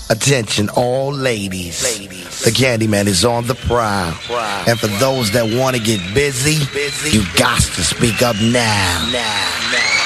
Attention, all ladies. The Candyman is on the prowl. And for those that want to get busy, you got to speak up now.